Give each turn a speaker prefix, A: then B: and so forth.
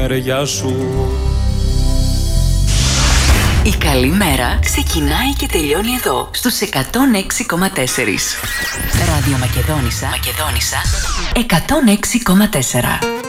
A: μεριά σου.
B: Η καλή μέρα ξεκινάει και τελειώνει εδώ, στους 106,4. Ράδιο Μακεδόνισσα 106,4.